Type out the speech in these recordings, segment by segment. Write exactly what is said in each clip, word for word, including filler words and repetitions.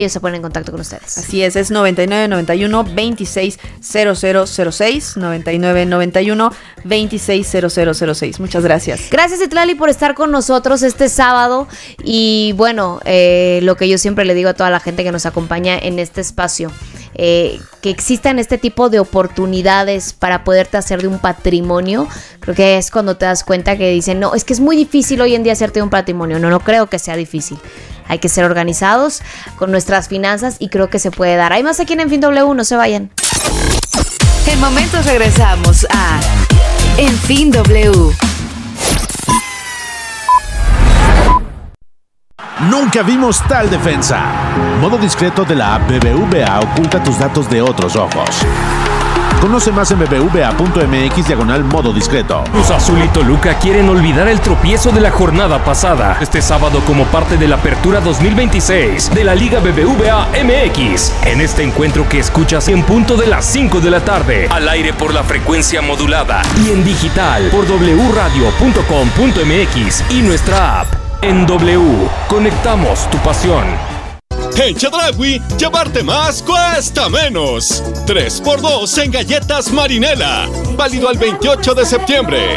ellos se ponen en contacto con ustedes. Así es, es noventa y nueve noventa y uno veintiséis cero cero cero seis, noventa y nueve noventa y uno veintiséis cero cero cero seis. Muchas gracias. Gracias, Citlali, por estar con nosotros este sábado. Y bueno, eh, lo que yo siempre le digo a toda la gente que nos acompaña en este espacio, eh, que existan este tipo de oportunidades para poderte hacer de un patrimonio. Creo que es cuando te das cuenta que dicen, no, es que es muy difícil hoy en día hacerte de un patrimonio. No, no creo que sea difícil. Hay que ser organizados con nuestras finanzas y creo que se puede dar. Hay más aquí en En Fin W, no se vayan. En momentos regresamos a En Fin W. Nunca vimos tal defensa. Modo discreto de la app B B V A oculta tus datos de otros ojos. Conoce más en bbva.mx diagonal modo discreto. Cruz Azul y Toluca quieren olvidar el tropiezo de la jornada pasada. Este sábado, como parte de la apertura dos mil veintiséis de la Liga B B V A M X. En este encuentro que escuchas en punto de las cinco de la tarde. Al aire por la frecuencia modulada. Y en digital por doble u radio punto com punto m x y nuestra app. En W, conectamos tu pasión. En Chedraui, llevarte más cuesta menos. tres por dos en galletas Marinela. Válido al veintiocho de septiembre.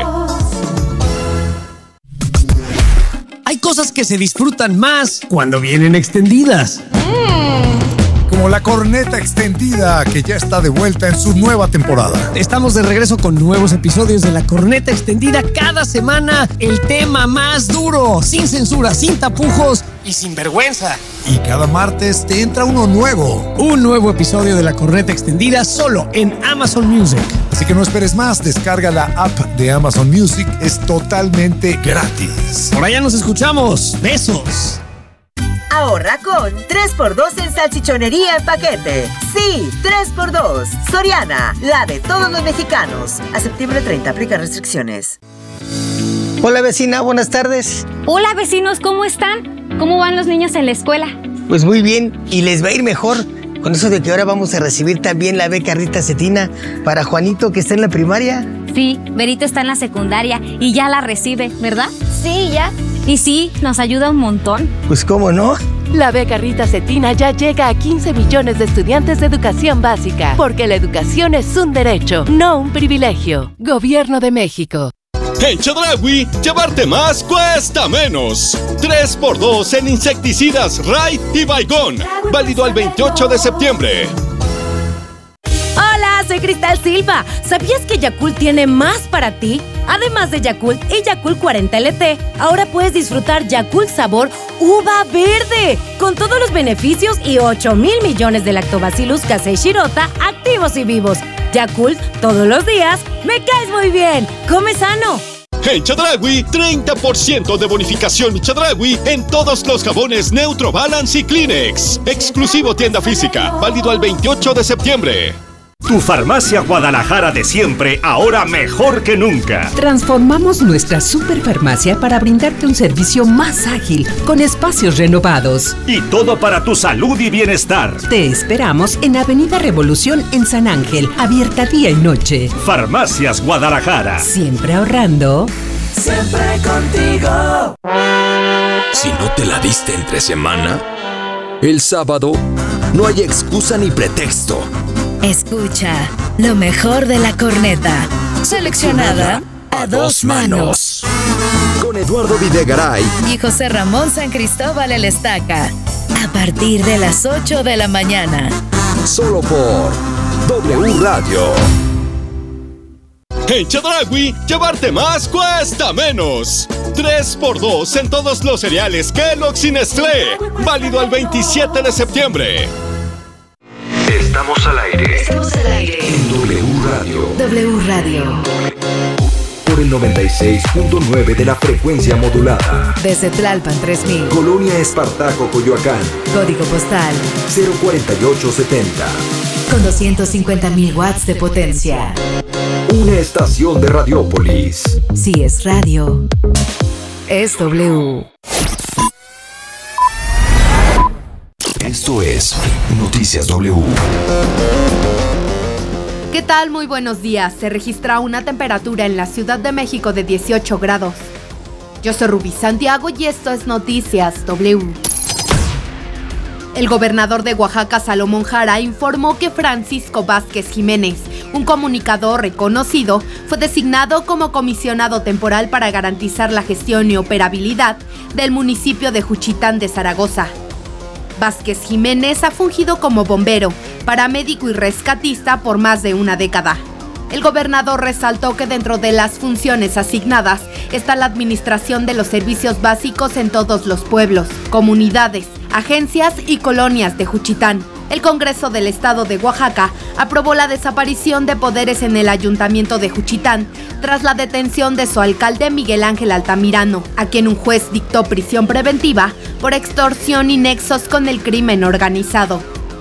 Hay cosas que se disfrutan más cuando vienen extendidas. Como la corneta extendida, que ya está de vuelta en su nueva temporada. Estamos de regreso con nuevos episodios de la corneta extendida cada semana. El tema más duro, sin censura, sin tapujos y sin vergüenza. Y cada martes te entra uno nuevo. Un nuevo episodio de la corneta extendida solo en Amazon Music. Así que no esperes más, descarga la app de Amazon Music, es totalmente gratis. Por allá nos escuchamos. Besos. Ahorra con tres por dos en salchichonería en paquete. Sí, tres por dos. Soriana, la de todos los mexicanos. A septiembre treinta, aplica restricciones. Hola vecina, buenas tardes. Hola vecinos, ¿cómo están? ¿Cómo van los niños en la escuela? Pues muy bien, y les va a ir mejor. Con eso de que ahora vamos a recibir también la beca Rita Cetina para Juanito, que está en la primaria. Sí, Berito está en la secundaria y ya la recibe, ¿verdad? Sí, ya. Y sí, nos ayuda un montón. Pues cómo no. La beca Rita Cetina ya llega a quince millones de estudiantes de educación básica, porque la educación es un derecho, no un privilegio. Gobierno de México. En Chedraui, llevarte más cuesta menos. tres por dos en insecticidas Raid y Baigón. Válido al veintiocho de septiembre. Hola, soy Cristal Silva. ¿Sabías que Yakult tiene más para ti? Además de Yakult y Yakult cuarenta L T, ahora puedes disfrutar Yakult sabor uva verde, con todos los beneficios y ocho mil millones de Lactobacillus casei shirota activos y vivos. Yakult, todos los días, me caes muy bien. Come sano. En Chedraui, treinta por ciento de bonificación Chedraui en todos los jabones Neutro Balance y Kleenex. Exclusivo tienda física, válido al veintiocho de septiembre. Tu farmacia Guadalajara de siempre, ahora mejor que nunca. Transformamos nuestra superfarmacia para brindarte un servicio más ágil, con espacios renovados. Y todo para tu salud y bienestar. Te esperamos en Avenida Revolución en San Ángel, abierta día y noche. Farmacias Guadalajara. Siempre ahorrando. Siempre contigo. Si no te la diste entre semana, el sábado no hay excusa ni pretexto. Escucha lo mejor de la corneta, seleccionada a dos manos. Con Eduardo Videgaray y José Ramón San Cristóbal el Estaca, a partir de las ocho de la mañana. Solo por W Radio. En Chedraui, llevarte más cuesta menos. tres por dos en todos los cereales Kellogg's y Nestlé. Válido al veintisiete de septiembre. Estamos al aire. Estamos al aire. En W Radio. W Radio. Por el noventa y seis punto nueve de la frecuencia modulada. Desde Tlalpan tres mil. Colonia Espartaco, Coyoacán. Código postal cero cuarenta y ocho setenta. Con doscientos cincuenta mil watts de potencia. Una estación de Radiópolis. Si es radio, es W. Esto es Noticias W. ¿Qué tal? Muy buenos días. Se registra una temperatura en la Ciudad de México de dieciocho grados. Yo soy Rubí Santiago y esto es Noticias W. El gobernador de Oaxaca, Salomón Jara, informó que Francisco Vázquez Jiménez, un comunicador reconocido, fue designado como comisionado temporal para garantizar la gestión y operabilidad del municipio de Juchitán de Zaragoza. Vázquez Jiménez ha fungido como bombero, paramédico y rescatista por más de una década. El gobernador resaltó que dentro de las funciones asignadas está la administración de los servicios básicos en todos los pueblos, comunidades, agencias y colonias de Juchitán. El Congreso del Estado de Oaxaca aprobó la desaparición de poderes en el Ayuntamiento de Juchitán tras la detención de su alcalde Miguel Ángel Altamirano, a quien un juez dictó prisión preventiva por extorsión y nexos con el crimen organizado.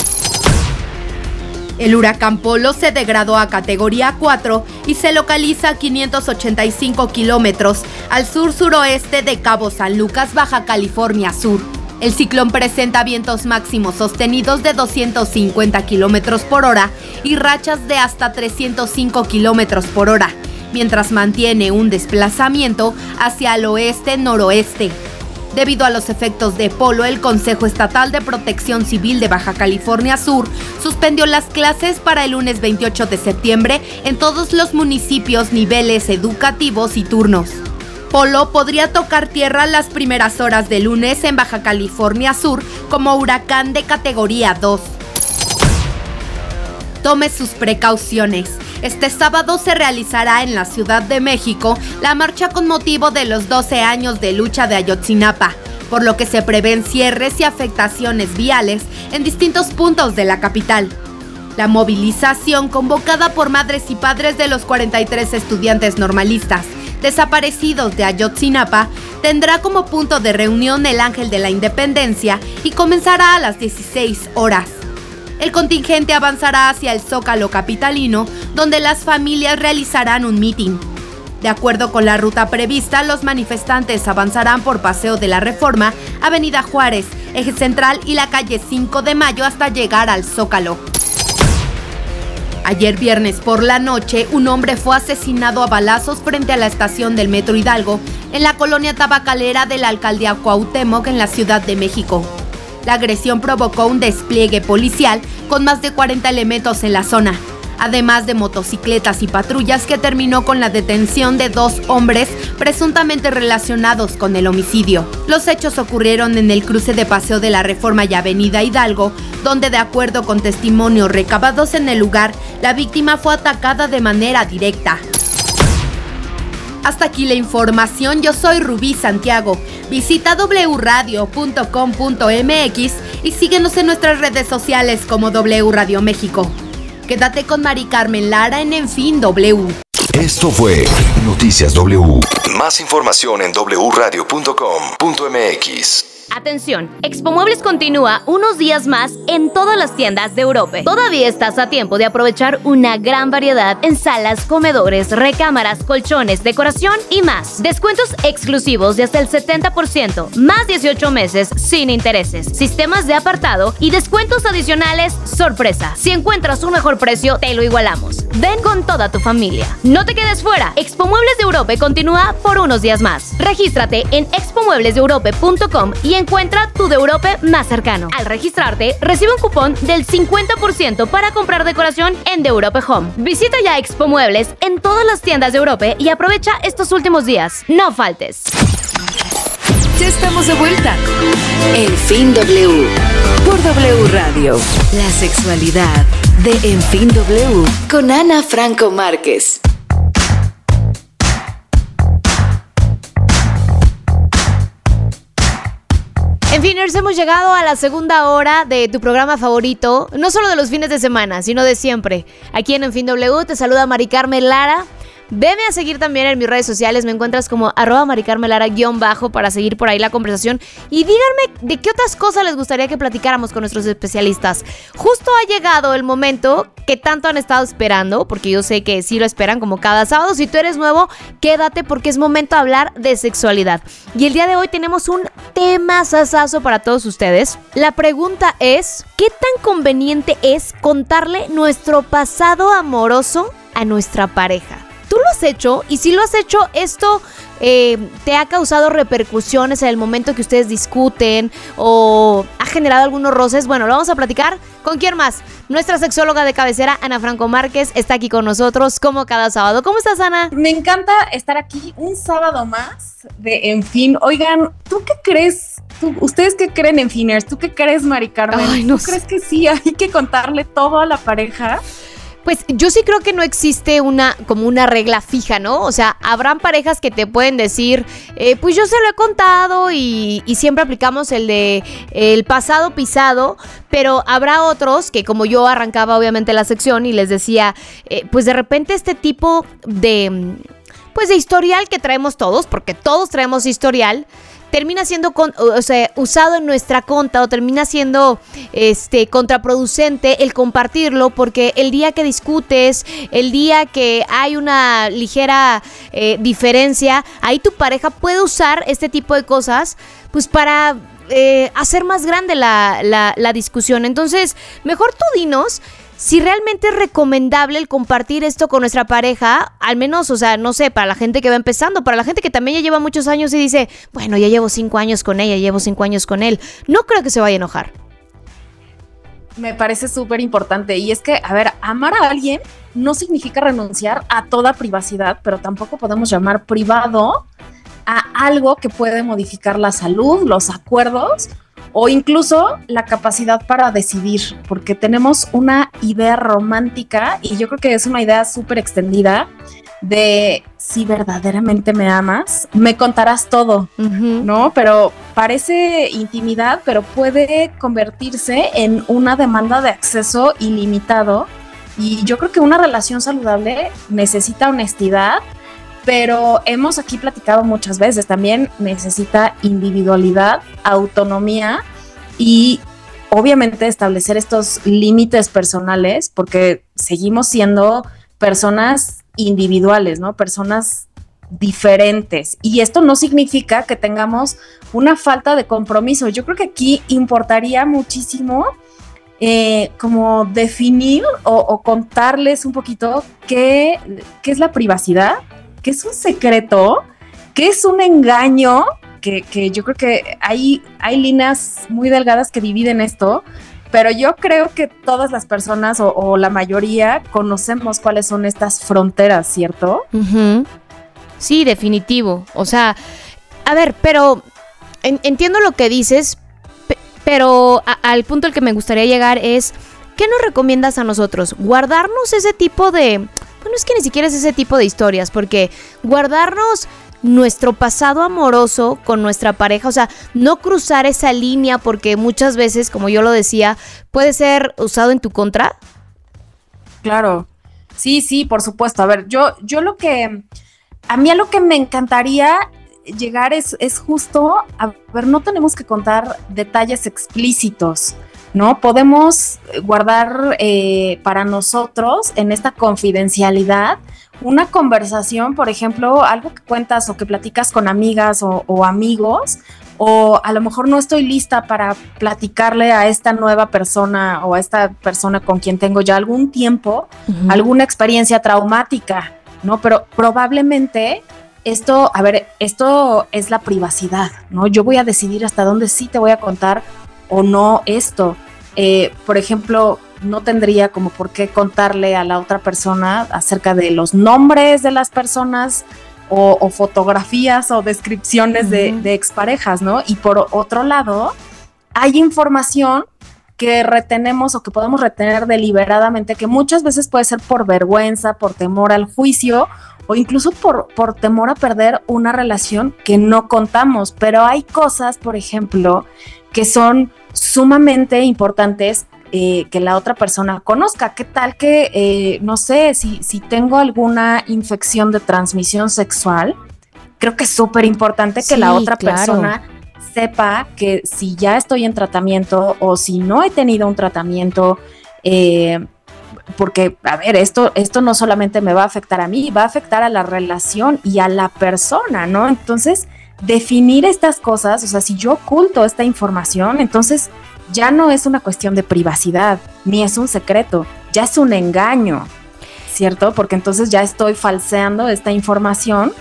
El huracán Polo se degradó a categoría cuatro y se localiza a quinientos ochenta y cinco kilómetros al sur-suroeste de Cabo San Lucas, Baja California Sur. El ciclón presenta vientos máximos sostenidos de doscientos cincuenta kilómetros por hora y rachas de hasta trescientos cinco kilómetros por hora, mientras mantiene un desplazamiento hacia el oeste-noroeste. Debido a los efectos de Polo, el Consejo Estatal de Protección Civil de Baja California Sur suspendió las clases para el lunes veintiocho de septiembre en todos los municipios, niveles educativos y turnos. Polo podría tocar tierra las primeras horas del lunes en Baja California Sur como huracán de categoría dos. Tome sus precauciones. Este sábado se realizará en la Ciudad de México la marcha con motivo de los doce años de lucha de Ayotzinapa, por lo que se prevén cierres y afectaciones viales en distintos puntos de la capital. La movilización, convocada por madres y padres de los cuarenta y tres estudiantes normalistas desaparecidos de Ayotzinapa, tendrá como punto de reunión el Ángel de la Independencia y comenzará a las dieciséis horas. El contingente avanzará hacia el Zócalo capitalino, donde las familias realizarán un mitin. De acuerdo con la ruta prevista, los manifestantes avanzarán por Paseo de la Reforma, Avenida Juárez, Eje Central y la calle cinco de mayo hasta llegar al Zócalo. Ayer viernes por la noche, un hombre fue asesinado a balazos frente a la estación del Metro Hidalgo, en la colonia tabacalera de la alcaldía Cuauhtémoc, en la Ciudad de México. La agresión provocó un despliegue policial con más de cuarenta elementos en la zona, además de motocicletas y patrullas, que terminó con la detención de dos hombres presuntamente relacionados con el homicidio. Los hechos ocurrieron en el cruce de Paseo de la Reforma y Avenida Hidalgo, donde, de acuerdo con testimonios recabados en el lugar, la víctima fue atacada de manera directa. Hasta aquí la información, yo soy Rubí Santiago. Visita doble u radio punto com punto m x y síguenos en nuestras redes sociales como W Radio México. Quédate con Mari Carmen Lara en En Fin W. Esto fue Noticias W. Más información en doble u radio punto com punto m x. Atención, Expo Muebles continúa unos días más en todas las tiendas de Europa. Todavía estás a tiempo de aprovechar una gran variedad en salas, comedores, recámaras, colchones, decoración y más. Descuentos exclusivos de hasta el setenta por ciento, más dieciocho meses sin intereses, sistemas de apartado y descuentos adicionales sorpresa. Si encuentras un mejor precio, te lo igualamos. Ven con toda tu familia. No te quedes fuera. Expo Muebles de Europa continúa por unos días más. Regístrate en expo muebles de europa punto com y encuentra tu de Europa más cercano. Al registrarte, recibe un cupón del cincuenta por ciento para comprar decoración en The Europa Home. Visita ya Expo Muebles en todas las tiendas de Europa y aprovecha estos últimos días. No faltes. Ya estamos de vuelta. En Fin W. Por W Radio. La sexualidad de En Fin W con Ana Franco Márquez. En Finers, hemos llegado a la segunda hora de tu programa favorito, no solo de los fines de semana, sino de siempre. Aquí en En Fin W te saluda Mari Carmen Lara. Veme a seguir también en mis redes sociales, me encuentras como arroba maricarmelara guión bajo para seguir por ahí la conversación y díganme de qué otras cosas les gustaría que platicáramos con nuestros especialistas. Justo ha llegado el momento que tanto han estado esperando, porque yo sé que sí lo esperan como cada sábado. Si tú eres nuevo, quédate porque es momento de hablar de sexualidad. Y el día de hoy tenemos un tema sasazo para todos ustedes. La pregunta es, ¿qué tan conveniente es contarle nuestro pasado amoroso a nuestra pareja? ¿Tú lo has hecho? Y si lo has hecho, esto eh, te ha causado repercusiones en el momento que ustedes discuten o ha generado algunos roces? Bueno, lo vamos a platicar. ¿Con quién más? Nuestra sexóloga de cabecera, Ana Franco Márquez, está aquí con nosotros como cada sábado. ¿Cómo estás, Ana? Me encanta estar aquí un sábado más de En Fin. Oigan, ¿tú qué crees? ¿Tú, ¿Ustedes qué creen en Finers? ¿Tú qué crees, Mari Carmen? Ay, no ¿Tú sé. crees que sí hay que contarle todo a la pareja? Pues yo sí creo que no existe una como una regla fija, ¿no? O sea, habrán parejas que te pueden decir, eh, pues yo se lo he contado y, y siempre aplicamos el de el pasado pisado, pero habrá otros que, como yo arrancaba obviamente la sección y les decía, eh, pues de repente este tipo de, pues de historial que traemos todos, porque todos traemos historial, termina siendo con, o sea, usado en nuestra contra o termina siendo este, contraproducente el compartirlo, porque el día que discutes, el día que hay una ligera eh, diferencia, ahí tu pareja puede usar este tipo de cosas pues para eh, hacer más grande la, la, la discusión. Entonces, mejor tú dinos si realmente es recomendable el compartir esto con nuestra pareja, al menos, o sea, no sé, para la gente que va empezando, para la gente que también ya lleva muchos años y dice, bueno, ya llevo cinco años con ella, llevo cinco años con él. No creo que se vaya a enojar. Me parece súper importante y es que, a ver, amar a alguien no significa renunciar a toda privacidad, pero tampoco podemos llamar privado a algo que puede modificar la salud, los acuerdos o incluso la capacidad para decidir, porque tenemos una idea romántica y yo creo que es una idea súper extendida de si verdaderamente me amas, me contarás todo, uh-huh. ¿no? Pero parece intimidad, pero puede convertirse en una demanda de acceso ilimitado y yo creo que una relación saludable necesita honestidad, pero hemos aquí platicado muchas veces, también necesita individualidad, autonomía y obviamente establecer estos límites personales porque seguimos siendo personas individuales, ¿no? Personas diferentes y esto no significa que tengamos una falta de compromiso. Yo creo que aquí importaría muchísimo eh, como definir o, o contarles un poquito qué, qué es la privacidad, que es un secreto, que es un engaño, que, que yo creo que hay, hay líneas muy delgadas que dividen esto, pero yo creo que todas las personas o, o la mayoría conocemos cuáles son estas fronteras, ¿cierto? Uh-huh. Sí, definitivo. O sea, a ver, pero en, entiendo lo que dices, pe- pero a, al punto al que me gustaría llegar es, ¿qué nos recomiendas a nosotros? ¿Guardarnos ese tipo de... Bueno, es que ni siquiera es ese tipo de historias, porque guardarnos nuestro pasado amoroso con nuestra pareja, o sea, no cruzar esa línea, porque muchas veces, como yo lo decía, puede ser usado en tu contra. Claro, sí, sí, por supuesto. A ver, yo, yo lo que, a mí a lo que me encantaría llegar es, es justo, a ver, no tenemos que contar detalles explícitos, ¿no? Podemos guardar eh, para nosotros en esta confidencialidad una conversación, por ejemplo, algo que cuentas o que platicas con amigas o, o amigos, o a lo mejor no estoy lista para platicarle a esta nueva persona o a esta persona con quien tengo ya algún tiempo, uh-huh. alguna experiencia traumática, ¿no? Pero probablemente esto, a ver, esto es la privacidad, ¿no? Yo voy a decidir hasta dónde sí te voy a contar o no esto. Eh, por ejemplo, no tendría como por qué contarle a la otra persona acerca de los nombres de las personas o, o fotografías o descripciones uh-huh. de, de exparejas, ¿no? Y por otro lado, hay información que retenemos o que podemos retener deliberadamente, que muchas veces puede ser por vergüenza, por temor al juicio o incluso por, por temor a perder una relación que no contamos. Pero hay cosas, por ejemplo, que son sumamente importantes eh, que la otra persona conozca. ¿Qué tal que, eh, no sé, si, si tengo alguna infección de transmisión sexual? Creo que es súper importante que sí, la otra claro. persona sepa que si ya estoy en tratamiento o si no he tenido un tratamiento, eh, porque, a ver, esto, esto no solamente me va a afectar a mí, va a afectar a la relación y a la persona, ¿no? Entonces, definir estas cosas, o sea, si yo oculto esta información, entonces ya no es una cuestión de privacidad, ni es un secreto, ya es un engaño, ¿cierto? Porque entonces ya estoy falseando esta información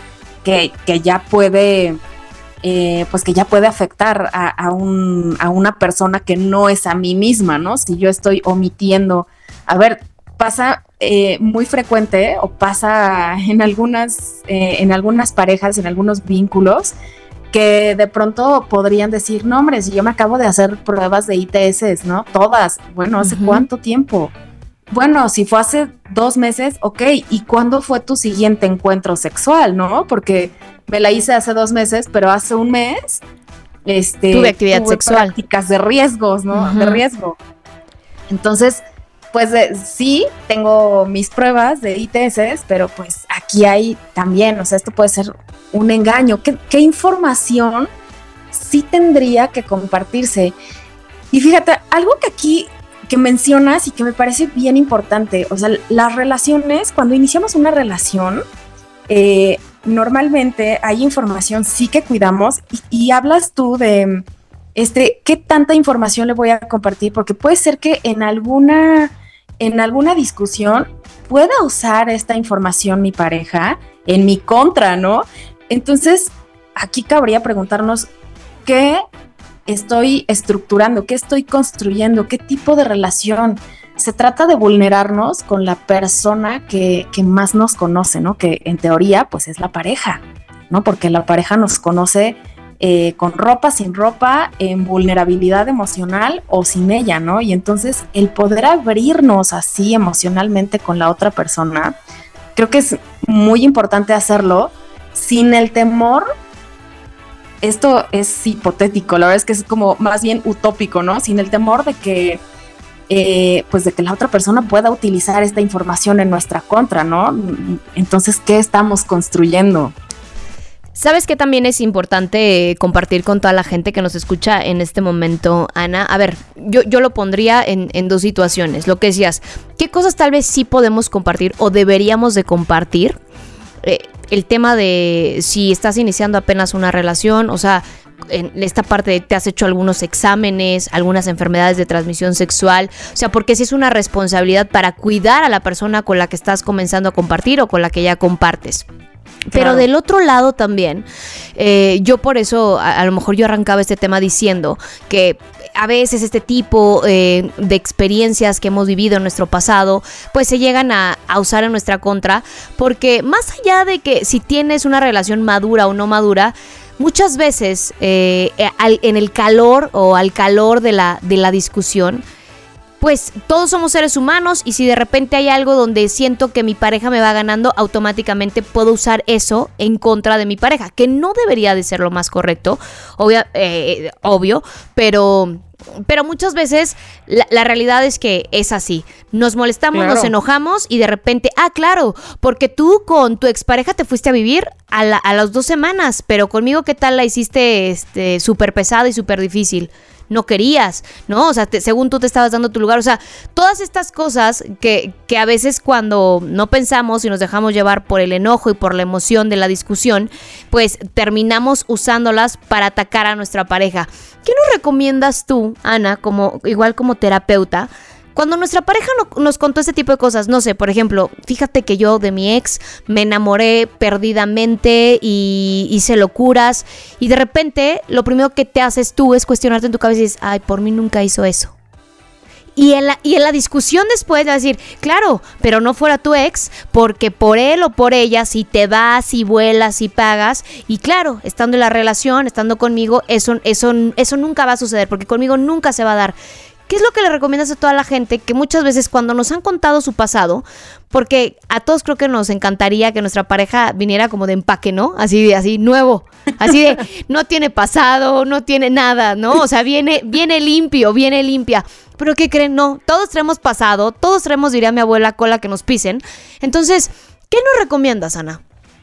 que, que ya puede, eh, pues que ya puede afectar a, a, un, a una persona que no es a mí misma, ¿no? Si yo estoy omitiendo, a ver, pasa eh, muy frecuente o pasa en algunas, eh, en algunas parejas, en algunos vínculos, que de pronto podrían decir, no hombre, si yo me acabo de hacer pruebas de I T S, ¿no? Todas, bueno, ¿hace uh-huh. cuánto tiempo? Bueno, si fue hace dos meses, ok, ¿y cuándo fue tu siguiente encuentro sexual, no? Porque me la hice hace dos meses, pero hace un mes, este, tuve actividad tuve sexual. Prácticas de riesgos, ¿no? Uh-huh. De riesgo. Entonces, pues eh, sí, tengo mis pruebas de I T S, pero pues aquí hay también, o sea, esto puede ser un engaño. ¿Qué, qué información sí tendría que compartirse? Y fíjate, algo que aquí que mencionas y que me parece bien importante, o sea, las relaciones, cuando iniciamos una relación, eh, normalmente hay información sí que cuidamos y, y hablas tú de, este, ¿qué tanta información le voy a compartir? Porque puede ser que en alguna, en alguna discusión pueda usar esta información mi pareja en mi contra, ¿no? Entonces, aquí cabría preguntarnos qué estoy estructurando, qué estoy construyendo, qué tipo de relación. Se trata de vulnerarnos con la persona que, que más nos conoce, ¿no? Que en teoría, pues es la pareja, ¿no? Porque la pareja nos conoce eh, con ropa, sin ropa, en vulnerabilidad emocional o sin ella, ¿no? Y entonces el poder abrirnos así emocionalmente con la otra persona, creo que es muy importante hacerlo sin el temor. Esto es hipotético, la verdad es que es como más bien utópico, ¿no? Sin el temor de que, eh, pues de que la otra persona pueda utilizar esta información en nuestra contra, ¿no? Entonces, ¿qué estamos construyendo? ¿Sabes qué también es importante compartir con toda la gente que nos escucha en este momento, Ana? A ver, yo, yo lo pondría en, en dos situaciones. Lo que decías, ¿qué cosas tal vez sí podemos compartir o deberíamos de compartir? Eh, el tema de si estás iniciando apenas una relación, o sea, en esta parte de te has hecho algunos exámenes, algunas enfermedades de transmisión sexual, o sea, porque si es una responsabilidad para cuidar a la persona con la que estás comenzando a compartir o con la que ya compartes. Pero claro, del otro lado también, eh, yo por eso, a, a lo mejor yo arrancaba este tema diciendo que a veces este tipo eh, de experiencias que hemos vivido en nuestro pasado, pues se llegan a, a usar en nuestra contra, porque más allá de que si tienes una relación madura o no madura, muchas veces eh, al, en el calor o al calor de la, de la discusión, pues todos somos seres humanos y si de repente hay algo donde siento que mi pareja me va ganando, automáticamente puedo usar eso en contra de mi pareja, que no debería de ser lo más correcto, obvio, eh, obvio, pero... Pero muchas veces la, la realidad es que es así. Nos molestamos, claro, nos enojamos y de repente, ah, claro, porque tú con tu expareja te fuiste a vivir a, la, a las dos semanas, pero conmigo, ¿qué tal la hiciste este, súper pesada y súper difícil? No querías, ¿no? O sea, te, según tú te estabas dando tu lugar. O sea, todas estas cosas que, que a veces cuando no pensamos y nos dejamos llevar por el enojo y por la emoción de la discusión, pues terminamos usándolas para atacar a nuestra pareja. ¿Qué nos recomiendas tú, Ana, como, igual como terapeuta, cuando nuestra pareja no, nos contó este tipo de cosas? No sé, por ejemplo, fíjate que yo de mi ex me enamoré perdidamente y hice locuras y de repente lo primero que te haces tú es cuestionarte en tu cabeza y dices, ay, por mí nunca hizo eso. Y en, la, y en la discusión después va a decir, claro, pero no fuera tu ex, porque por él o por ella, si te vas y vuelas y pagas, y claro, estando en la relación, estando conmigo, eso, eso, eso nunca va a suceder, porque conmigo nunca se va a dar. ¿Qué es lo que le recomiendas a toda la gente que muchas veces cuando nos han contado su pasado, porque a todos creo que nos encantaría que nuestra pareja viniera como de empaque, ¿no? Así de, así, nuevo, así de, no tiene pasado, no tiene nada, ¿no? O sea, viene, viene limpio, viene limpia. Pero ¿qué creen? No, todos traemos pasado, todos traemos, diría mi abuela, cola que nos pisen. Entonces, ¿qué nos recomiendas, Ana?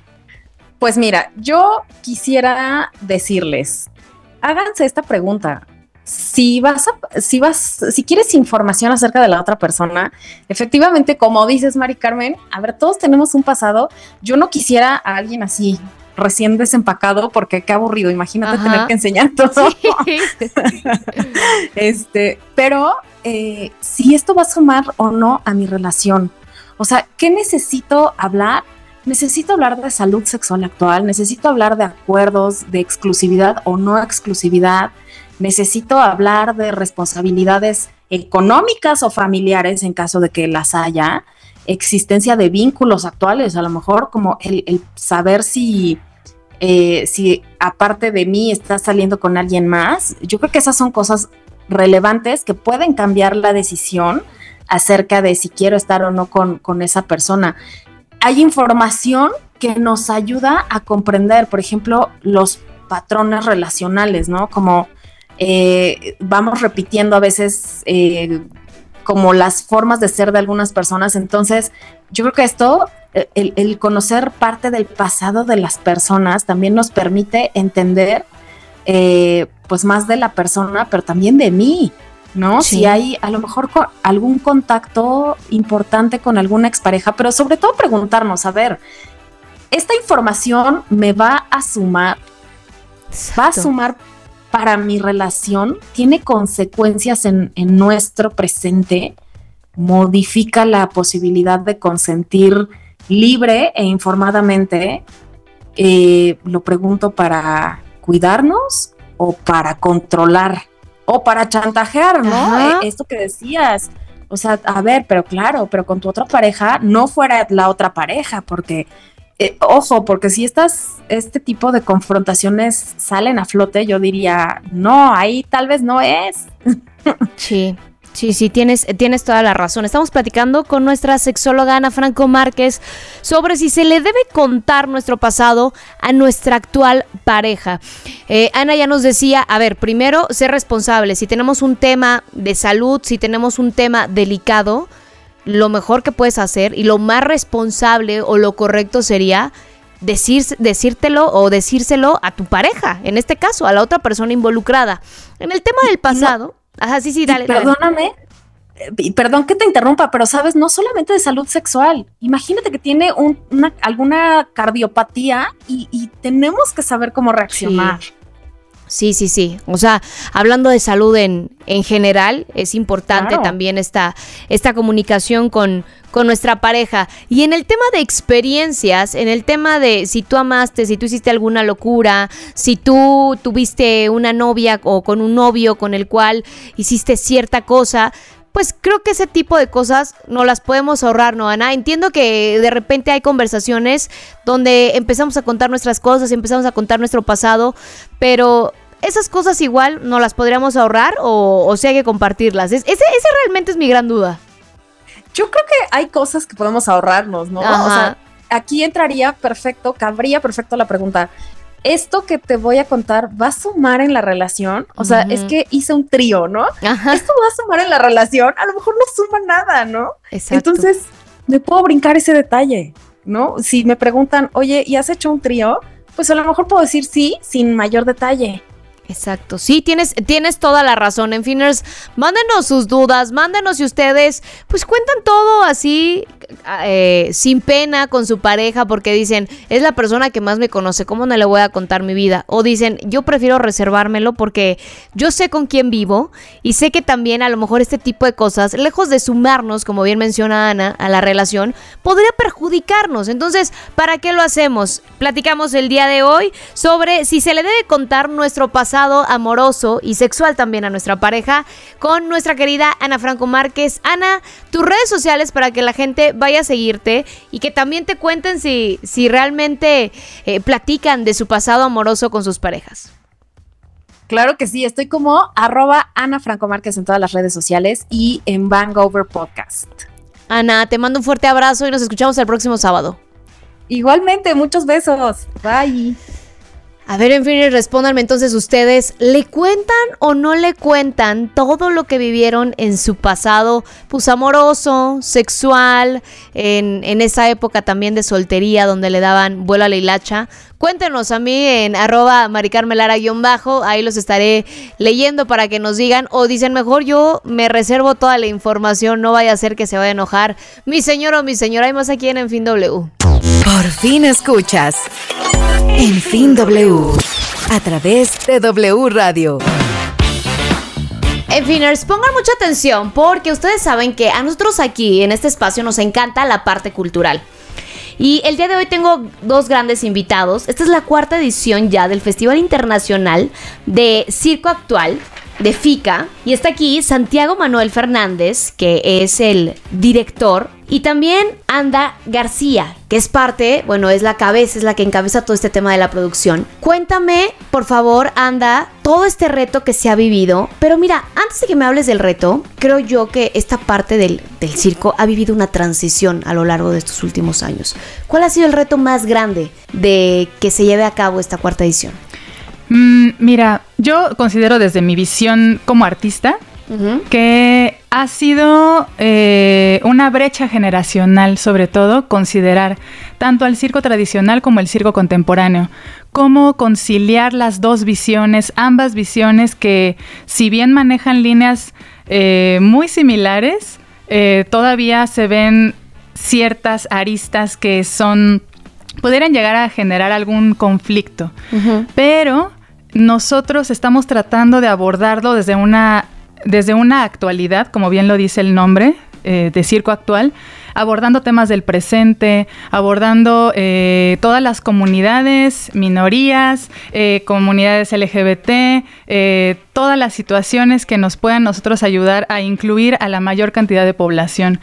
Pues mira, yo quisiera decirles, háganse esta pregunta. Si vas a, si vas, si quieres información acerca de la otra persona, efectivamente, como dices, Mari Carmen, a ver, todos tenemos un pasado. Yo no quisiera a alguien así, recién desempacado, porque qué aburrido, imagínate, ajá, tener que enseñar todo. Sí. este, pero eh, si esto va a sumar o no a mi relación. O sea, ¿qué necesito hablar? necesito hablar de salud sexual actual, necesito hablar de acuerdos de exclusividad o no exclusividad, necesito hablar de responsabilidades económicas o familiares en caso de que las haya, existencia de vínculos actuales, a lo mejor como el, el saber si, eh, si aparte de mí estás saliendo con alguien más. Yo creo que esas son cosas relevantes que pueden cambiar la decisión acerca de si quiero estar o no con, con esa persona. Hay información que nos ayuda a comprender, por ejemplo, los patrones relacionales, ¿no? Como eh, vamos repitiendo a veces eh, como las formas de ser de algunas personas. Entonces, yo creo que esto, el, el conocer parte del pasado de las personas también nos permite entender eh, pues más de la persona, pero también de mí, ¿no? Sí. Si hay a lo mejor con algún contacto importante con alguna expareja, pero sobre todo preguntarnos, a ver, ¿esta información me va a sumar? Exacto. ¿Va a sumar para mi relación? ¿Tiene consecuencias en, en nuestro presente? ¿Modifica la posibilidad de consentir libre e informadamente? Eh, lo pregunto para cuidarnos o para controlar o para chantajear, ¿no? Eh, esto que decías, o sea, a ver, pero claro, pero con tu otra pareja no fuera la otra pareja, porque Eh, ojo, porque si estas, este tipo de confrontaciones salen a flote, yo diría, no, ahí tal vez no es. Sí, sí, sí, tienes, tienes toda la razón. Estamos platicando con nuestra sexóloga Ana Franco Márquez sobre si se le debe contar nuestro pasado a nuestra actual pareja. Eh, Ana ya nos decía, a ver, primero, ser responsable. Si tenemos un tema de salud, si tenemos un tema delicado, lo mejor que puedes hacer y lo más responsable o lo correcto sería decir, decírtelo o decírselo a tu pareja, en este caso, a la otra persona involucrada. En el tema del pasado, no, ajá, sí, sí, dale. Perdóname, dale. Perdón que te interrumpa, pero sabes, no solamente de salud sexual. Imagínate que tiene un, una, alguna cardiopatía y, y tenemos que saber cómo reaccionar. Sí. Sí, sí, sí. O sea, hablando de salud en, en general, es importante claro. también esta, esta comunicación con, con nuestra pareja. Y en el tema de experiencias, en el tema de si tú amaste, si tú hiciste alguna locura, si tú tuviste una novia o con un novio con el cual hiciste cierta cosa, pues creo que ese tipo de cosas no las podemos ahorrar, ¿no, Ana? Entiendo que de repente hay conversaciones donde empezamos a contar nuestras cosas, empezamos a contar nuestro pasado, pero esas cosas igual no las podríamos ahorrar o, o si hay que compartirlas. Es, ese, ese realmente es mi gran duda. Yo creo que hay cosas que podemos ahorrarnos, ¿no? Ajá. O sea, aquí entraría perfecto, cabría perfecto la pregunta. ¿Esto que te voy a contar va a sumar en la relación? O sea, uh-huh. es que hice un trío, ¿no? Ajá. ¿Esto va a sumar en la relación? A lo mejor no suma nada, ¿no? Exacto. Entonces, me puedo brincar ese detalle, ¿no? Si me preguntan, oye, ¿y has hecho un trío? Pues a lo mejor puedo decir sí, sin mayor detalle. Exacto, sí, tienes, tienes toda la razón. En Finers, mándenos sus dudas, mándenos si ustedes pues cuentan todo así, eh, sin pena con su pareja, porque dicen, es la persona que más me conoce, ¿cómo no le voy a contar mi vida? O dicen, yo prefiero reservármelo porque yo sé con quién vivo y sé que también a lo mejor este tipo de cosas, lejos de sumarnos, como bien menciona Ana, a la relación, podría perjudicarnos. Entonces, ¿para qué lo hacemos? Platicamos el día de hoy sobre si se le debe contar nuestro pasado amoroso y sexual también a nuestra pareja con nuestra querida Ana Franco Márquez. Ana, tus redes sociales para que la gente vaya a seguirte y que también te cuenten si, si realmente eh, platican de su pasado amoroso con sus parejas. Claro que sí, estoy como arroba Ana Franco Márquez en todas las redes sociales y en Bangover Podcast. Ana, te mando un fuerte abrazo y nos escuchamos el próximo sábado. Igualmente, muchos besos. Bye. A ver, en fin, respóndanme entonces ustedes, ¿le cuentan o no le cuentan todo lo que vivieron en su pasado, pues amoroso, sexual, en, en esa época también de soltería donde le daban vuelo a la hilacha? Cuéntenos a mí en arroba maricarmelara guión bajo, ahí los estaré leyendo para que nos digan, o dicen mejor yo me reservo toda la información, no vaya a ser que se vaya a enojar mi señor o mi señora. Hay más aquí en En Fin W. Por fin escuchas En Fin W a través de W Radio. En Finers, pongan mucha atención porque ustedes saben que a nosotros aquí en este espacio nos encanta la parte cultural. Y el día de hoy tengo dos grandes invitados. Esta es la cuarta edición ya del Festival Internacional de Circo Actual, de FICA, y está aquí Santiago Manuel Fernández, que es el director, y también Anda García, que es parte, bueno, es la cabeza, es la que encabeza todo este tema de la producción. Cuéntame, por favor, Anda, todo este reto que se ha vivido, pero mira, antes de que me hables del reto, creo yo que esta parte del, del circo ha vivido una transición a lo largo de estos últimos años. ¿Cuál ha sido el reto más grande de que se lleve a cabo esta cuarta edición? Mm, mira, yo considero desde mi visión como artista uh-huh. que ha sido eh, una brecha generacional, sobre todo, considerar tanto al circo tradicional como el circo contemporáneo. Cómo conciliar las dos visiones, ambas visiones que, si bien manejan líneas eh, muy similares, eh, todavía se ven ciertas aristas que son... pudieran llegar a generar algún conflicto. Uh-huh. Pero nosotros estamos tratando de abordarlo desde una, desde una actualidad, como bien lo dice el nombre, eh, de circo actual, abordando temas del presente, abordando eh, todas las comunidades, minorías, eh, comunidades L G B T, eh, todas las situaciones que nos puedan nosotros ayudar a incluir a la mayor cantidad de población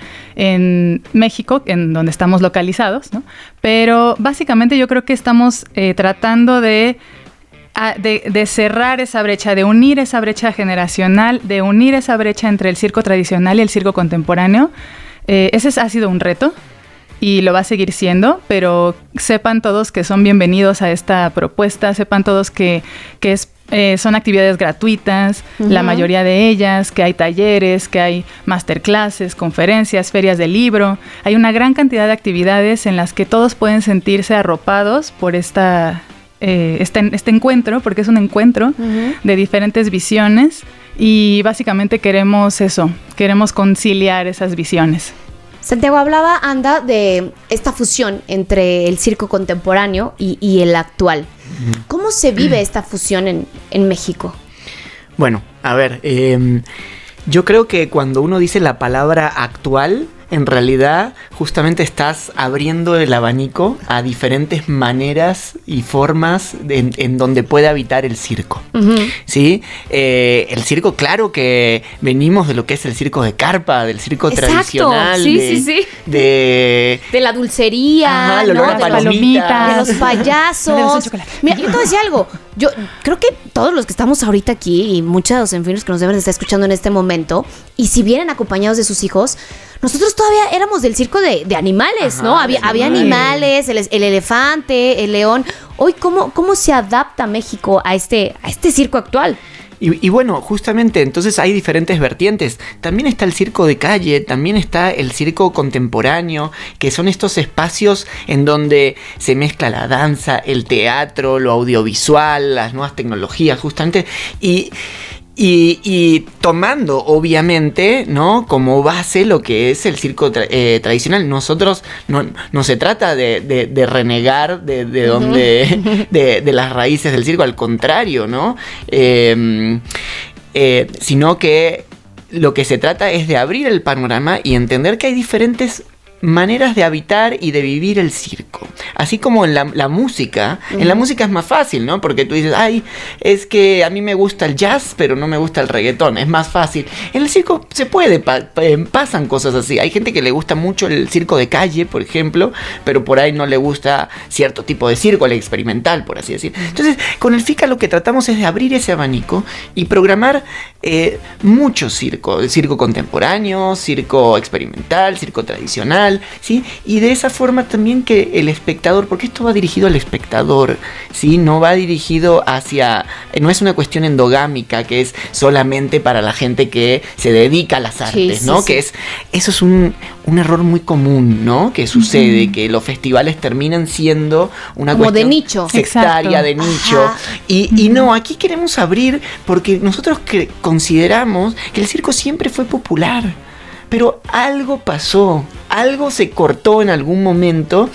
en México, en donde estamos localizados, ¿no? Pero básicamente yo creo que estamos eh, tratando de De, de cerrar esa brecha, de unir esa brecha generacional, de unir esa brecha entre el circo tradicional y el circo contemporáneo. Eh, ese ha sido un reto y lo va a seguir siendo, pero sepan todos que son bienvenidos a esta propuesta, sepan todos que, que es, eh, son actividades gratuitas, uh-huh. la mayoría de ellas, que hay talleres, que hay masterclasses, conferencias, ferias de libro. Hay una gran cantidad de actividades en las que todos pueden sentirse arropados por esta... Eh, este, este encuentro, porque es un encuentro uh-huh. de diferentes visiones y básicamente queremos eso, queremos conciliar esas visiones. Santiago, hablaba, Anda, de esta fusión entre el circo contemporáneo y, y el actual. Uh-huh. ¿Cómo se vive esta fusión en, en México? Bueno, a ver, eh, yo creo que cuando uno dice la palabra actual, en realidad justamente estás abriendo el abanico a diferentes maneras y formas de, en, en donde puede habitar el circo. Uh-huh. ¿Sí? Eh, el circo, claro que venimos de lo que es el circo de carpa, del circo Exacto. tradicional. Sí, de, sí, sí. De, de la dulcería, Ajá, ¿no? de, de, palomitas, de los payasos. De los Mira, yo te voy a decir algo. Yo creo que todos los que estamos ahorita aquí y muchos enfermos que nos deben de estar escuchando en este momento, y si vienen acompañados de sus hijos, nosotros todavía éramos del circo de, de animales, Ajá, ¿no? Había, había animales, el, el elefante, el león. Hoy, ¿cómo, cómo se adapta México a este, a este circo actual? Y, y bueno, justamente, entonces hay diferentes vertientes. También está el circo de calle, también está el circo contemporáneo, que son estos espacios en donde se mezcla la danza, el teatro, lo audiovisual, las nuevas tecnologías, justamente. Y... Y, y tomando, obviamente, ¿no? como base lo que es el circo tra- eh, tradicional. Nosotros no, no se trata de, de, de renegar de, de, donde, de, de las raíces del circo, al contrario, ¿no? Eh, eh, sino que lo que se trata es de abrir el panorama y entender que hay diferentes maneras de habitar y de vivir el circo. Así como en la, la música. Uh-huh. En la música es más fácil, ¿no? Porque tú dices, ay, es que a mí me gusta el jazz, pero no me gusta el reggaetón. Es más fácil. En el circo se puede, pa- pa- pasan cosas así. Hay gente que le gusta mucho el circo de calle, por ejemplo, pero por ahí no le gusta cierto tipo de circo, el experimental, por así decir. Entonces, con el FICA lo que tratamos es de abrir ese abanico y programar eh, mucho circo. Circo contemporáneo, circo experimental, circo tradicional, ¿sí? Y de esa forma también que el espectador, porque esto va dirigido al espectador, ¿sí? No va dirigido hacia, no es una cuestión endogámica que es solamente para la gente que se dedica a las artes, sí, ¿no? Sí, que sí. es, eso es un, un error muy común, ¿no? Que sucede, uh-huh. que los festivales terminan siendo una como cuestión de nicho, sectaria, Exacto. de nicho, y, uh-huh. y no, aquí queremos abrir porque nosotros que consideramos que el circo siempre fue popular. Pero algo pasó, algo se cortó en algún momento,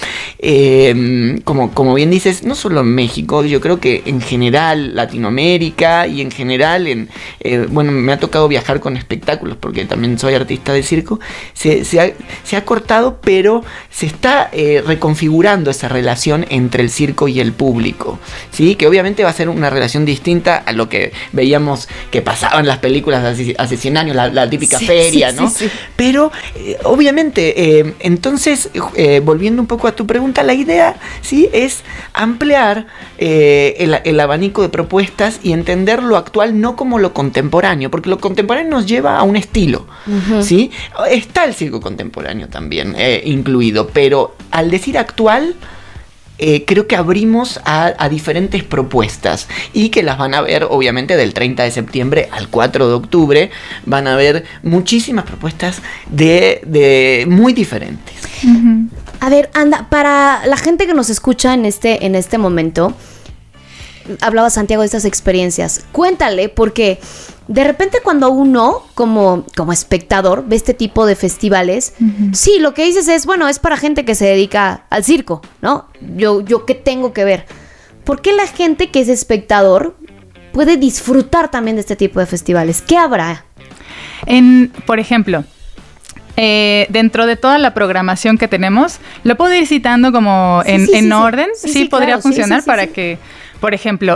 eh, como, como bien dices, no solo en México, yo creo que en general Latinoamérica y en general, en eh, bueno, me ha tocado viajar con espectáculos porque también soy artista de circo, se, se, ha, se ha cortado, pero se está eh, reconfigurando esa relación entre el circo y el público, ¿sí? Que obviamente va a ser una relación distinta a lo que veíamos que pasaba en las películas hace, hace cien años, la, la típica sí, feria, sí, ¿no? Sí, sí. Pero eh, obviamente, eh, entonces, eh, volviendo un poco a tu pregunta, la idea, ¿sí? Es ampliar eh, el, el abanico de propuestas y entender lo actual no como lo contemporáneo, porque lo contemporáneo nos lleva a un estilo, uh-huh. ¿sí? Está el circo contemporáneo también eh, incluido, pero al decir actual, Eh, creo que abrimos a, a diferentes propuestas y que las van a ver obviamente del treinta de septiembre al cuatro de octubre. Van a ver muchísimas propuestas de, de muy diferentes. Uh-huh. A ver, anda, para la gente que nos escucha en este, en este momento, hablaba Santiago de estas experiencias. Cuéntale, porque de repente cuando uno, como, como espectador, ve este tipo de festivales, uh-huh. sí, lo que dices es, bueno, es para gente que se dedica al circo, ¿no? Yo, yo ¿qué tengo que ver? ¿Por qué la gente que es espectador puede disfrutar también de este tipo de festivales? ¿Qué habrá? En, por ejemplo, eh, dentro de toda la programación que tenemos, lo puedo ir citando como sí, en, sí, en sí, orden. Sí, sí, sí podría claro, funcionar sí, sí, para sí. que... Por ejemplo,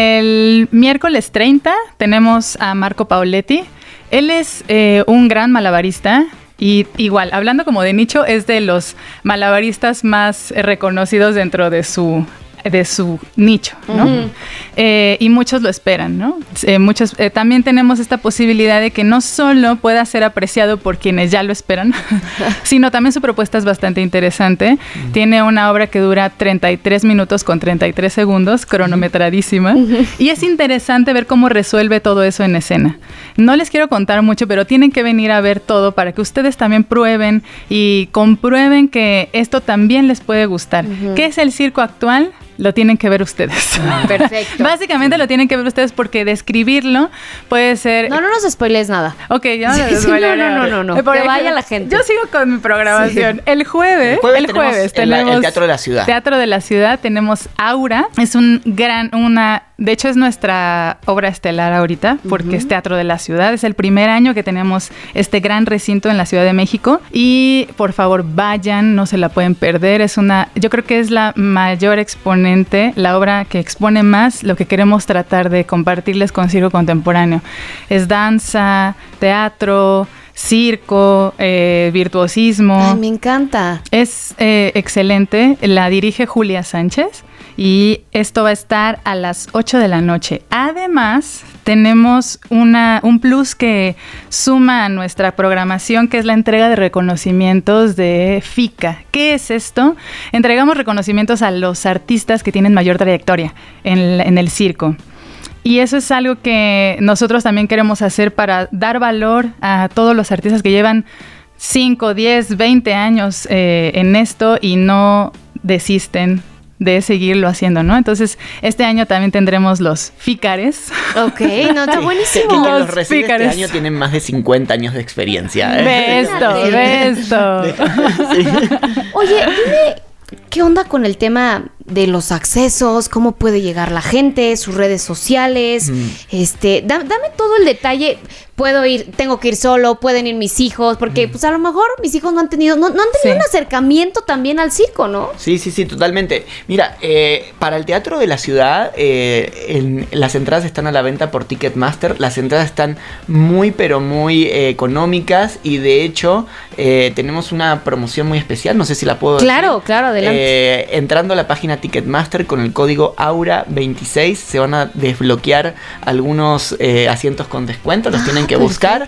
el miércoles treinta tenemos a Marco Pauletti. Él es eh, un gran malabarista y igual, hablando como de nicho, es de los malabaristas más eh, reconocidos dentro de su de su nicho, ¿no? Uh-huh. Eh, y muchos lo esperan, ¿no? Eh, muchos, eh, también tenemos esta posibilidad de que no solo pueda ser apreciado por quienes ya lo esperan, sino también su propuesta es bastante interesante. Uh-huh. Tiene una obra que dura treinta y tres minutos con treinta y tres segundos, cronometradísima, uh-huh. y es interesante ver cómo resuelve todo eso en escena. No les quiero contar mucho, pero tienen que venir a ver todo para que ustedes también prueben y comprueben que esto también les puede gustar. Uh-huh. ¿Qué es el circo actual? Lo tienen que ver ustedes. Perfecto. Básicamente lo tienen que ver ustedes porque describirlo puede ser... No, no nos spoilees nada. Ok, ya no sí, les sí, no, no, no, no, no. Que vaya la gente. Yo sigo con mi programación. Sí. El jueves, el jueves, el jueves tenemos, tenemos el Teatro de la Ciudad. Teatro de la Ciudad, tenemos Aura. Es un gran, una... De hecho, es nuestra obra estelar ahorita, porque uh-huh. es Teatro de la Ciudad. Es el primer año que tenemos este gran recinto en la Ciudad de México. Y, por favor, vayan, no se la pueden perder. Es una... Yo creo que es la mayor exponente, la obra que expone más lo que queremos tratar de compartirles con circo contemporáneo. Es danza, teatro, circo, eh, virtuosismo. Ay, me encanta. Es eh, excelente. La dirige Julia Sánchez. Y esto va a estar a las ocho de la noche. Además, tenemos una, un plus que suma a nuestra programación, que es la entrega de reconocimientos de FICA. ¿Qué es esto? Entregamos reconocimientos a los artistas que tienen mayor trayectoria en el, en el circo. Y eso es algo que nosotros también queremos hacer para dar valor a todos los artistas que llevan cinco, diez, veinte años eh, en esto y no desisten de seguirlo haciendo, ¿no? Entonces, este año también tendremos los FICARES. Ok, no, está buenísimo. Que, que los recibe este año tienen más de cincuenta años de experiencia. ¿eh? Ve esto, ve esto. Sí. Oye, dime, ¿qué onda con el tema de los accesos? ¿Cómo puede llegar la gente? ¿Sus redes sociales? Mm. Este, da, dame todo el detalle. Puedo ir, tengo que ir solo, pueden ir mis hijos, porque mm. pues a lo mejor mis hijos no han tenido, no, no han tenido sí. un acercamiento también al circo, ¿no? Sí, sí, sí, totalmente. Mira, eh, para el Teatro de la Ciudad, eh, en, las entradas están a la venta por Ticketmaster. Las entradas están muy, pero muy eh, económicas y de hecho eh, tenemos una promoción muy especial, no sé si la puedo Claro, decir. claro, adelante. Eh, entrando a la página Ticketmaster con el código Aura veintiséis se van a desbloquear algunos eh, asientos con descuento, los ah, tienen que buscar.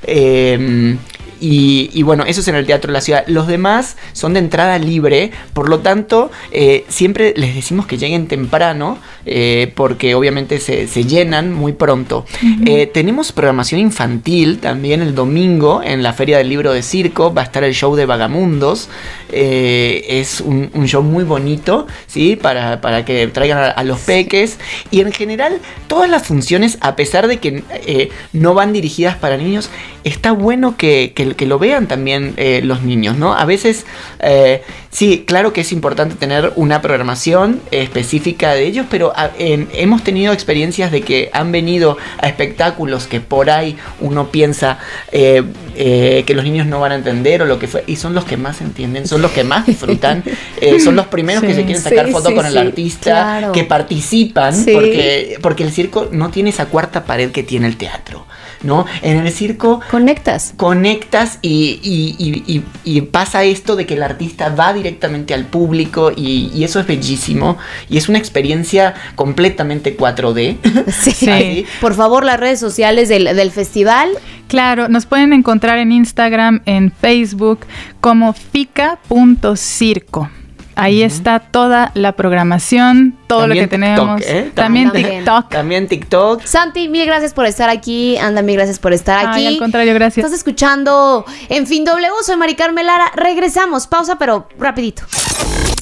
Eh, y, y bueno, eso es en el Teatro de la Ciudad. Los demás son de entrada libre, por lo tanto, eh, siempre les decimos que lleguen temprano, eh, porque obviamente se, se llenan muy pronto. Uh-huh. Eh, tenemos programación infantil también el domingo en la Feria del Libro de Circo. Va a estar el show de Vagamundos. Eh, es un, un show muy bonito, ¿sí? Para, para que traigan a, a los peques. Y en general, todas las funciones, a pesar de que eh, no van dirigidas para niños, está bueno que, que que, que lo vean también eh, los niños, ¿no? A veces, eh, sí, claro que es importante tener una programación específica de ellos, pero a, en, hemos tenido experiencias de que han venido a espectáculos que por ahí uno piensa eh, eh, que los niños no van a entender o lo que fue, y son los que más entienden, son los que más disfrutan, eh, son los primeros sí, que se quieren sacar sí, foto sí, con el sí, artista, claro. que participan, sí. porque, porque el circo no tiene esa cuarta pared que tiene el teatro, ¿no? En el circo conectas. Conectas y, y, y, y, y pasa esto de que el artista va directamente al público y, y eso es bellísimo y es una experiencia completamente cuatro D. Sí. sí. Por favor, las redes sociales del, del festival. Claro, nos pueden encontrar en Instagram, en Facebook como fica punto circo. Ahí uh-huh. está toda la programación, todo también lo que tenemos. TikTok, ¿eh? También, también TikTok. También TikTok. Santi, mil gracias por estar aquí. Anda, mil gracias por estar aquí. Ay, al contrario, gracias. Estás escuchando En Fin W, soy Mari Carmen Lara. Regresamos, pausa, pero rapidito.